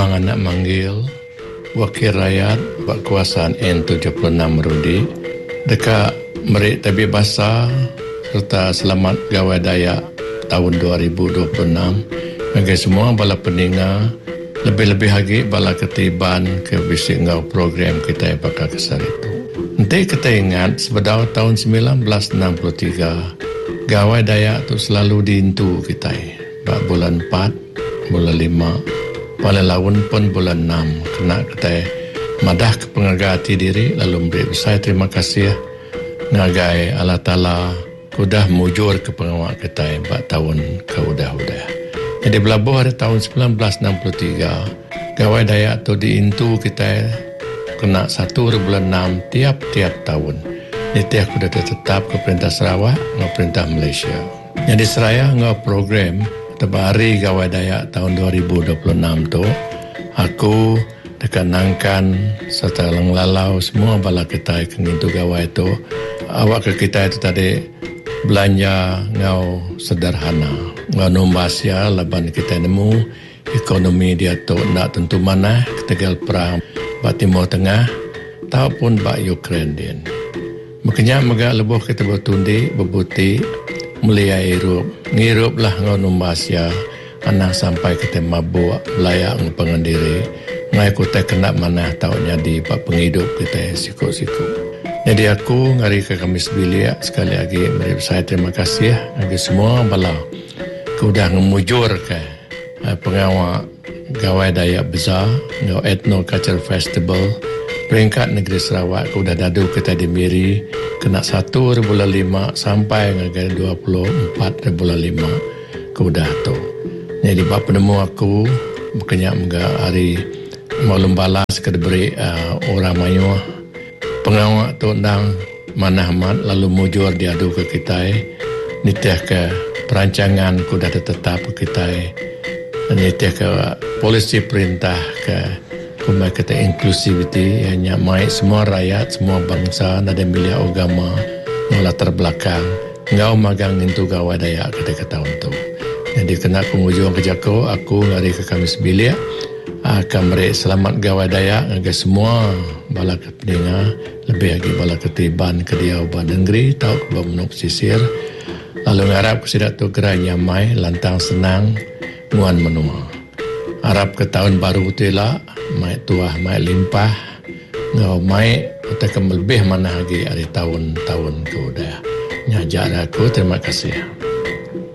memang anak manggil wakil rakyat berkuasaan N76 Rudi dekat merik tabik basah serta selamat gawai Dayak tahun 2026 bagi semua bala pendengar, lebih-lebih lagi bala ketiban ke bisik ngau program kita yang bakal kesar itu. Nanti kita ingat sebedau tahun 1963 gawai Dayak tu selalu diintu kita. Bulan 4, bulan 5, paling lawan pun bulan 6 kena kita madah ke pengagati diri lalu beri besar terima kasih ngagai Allah Ta'ala kudah mujur ke pengawal kita bak tahun ke udah-udah. Jadi belabuh hari tahun 1963 gawai Dayak tu diintu kita kena 1 bulan 6 tiap-tiap tahun. Ini aku dah tetap ke Perintah Sarawak dengan Perintah Malaysia. Jadi seraya ngau program Tebari Gawai Dayak tahun 2026 tu aku dekat nangkan serta langlalau semua bala kita kengintu gawai tu awak ke kita itu tadi belanja ngau sederhana ngau numbasia laban kita nemu ekonomi dia tu nak tentu mana ketegal perang bak Timur Tengah ataupun bak Ukraine din. Makanya megak lebuh kita bertundi berbuti mulia ngirup lah ngau numbasia anak sampai kita mabuk layak pengendiri ngai kita kena mana tahu jadi pak penghidup kita siku-siku. Jadi aku ngari ke Kamis Bilik sekali lagi beri saya terima kasih bagi semua bala kudah ngemujur ke pengawal gawai Dayak besar ngau Ethno Culture Festival peringkat negeri Sarawak kudah dadu kita di Miri kena 1 bulan 5 sampai ngagai 24 bulan 5 kudah tu. Jadi bapa penemu aku makanya mga hari maklum balas ke diberi orang mayu pengawal tu ndang manahamat lalu mujur diadu ke kita nitiah ke perancangan kudah tetap ke kita nitiah ke polisi perintah ke kumai kata inclusivity hanya mai semua rakyat semua bangsa nada milia agama latar belakang ngau magang itu gawai Dayak ketika tahun tu. Jadi kena penghujung kerja aku ngari ke Kamis Bilik akan beri selamat gawai Dayak agar semua bala kepentingan lebih lagi bala ketiban kediau ban negeri tau ke menuk sisir lalu ngarap kesidak tu geranya mai lantang senang muan menua harap ke tahun baru tu lah mai tuah mai limpah ngau mai kita lebih mana lagi hari tahun-tahun ke udah nyajak aku terima kasih.